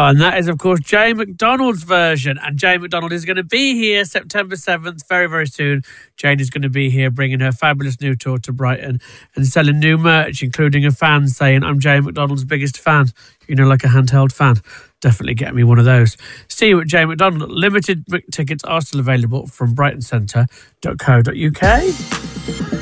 Oh, and that is, of course, Jay McDonald's version. And Jay McDonald is going to be here September 7th, very, very soon. Jane is going to be here bringing her fabulous new tour to Brighton and selling new merch, including a fan saying, "I'm Jay McDonald's biggest fan." You know, like a handheld fan. Definitely get me one of those. See you at Jay McDonald. Limited tickets are still available from brightoncentre.co.uk.